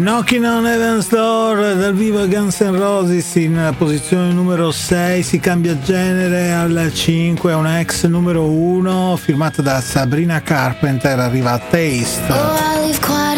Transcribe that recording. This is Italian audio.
Knocking on Heaven's Door dal vivo Guns N' Roses in posizione numero 6, si cambia genere al 5, una ex numero 1 firmata da Sabrina Carpenter, arriva a Taste. Oh, I live quiet